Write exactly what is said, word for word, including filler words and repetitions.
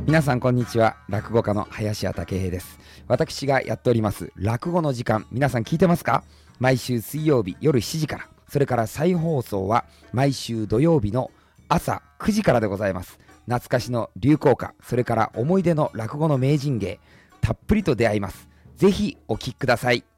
皆さんこんにちは。落語家の林家たけ平です。私がやっております落語の時間、皆さん聞いてますか？毎週水曜日夜しちじから、それから再放送は毎週土曜日の朝くじからでございます。懐かしの流行歌、それから思い出の落語の名人芸、たっぷりと出会います。ぜひお聞きください。